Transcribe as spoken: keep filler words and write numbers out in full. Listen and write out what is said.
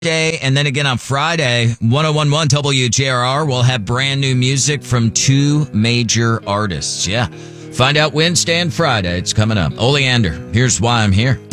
Day, and then again on Friday, one oh one point one W J R R will have brand new music from two major artists. Yeah. Find out Wednesday and Friday. It's coming up. Oleander, here's why I'm here.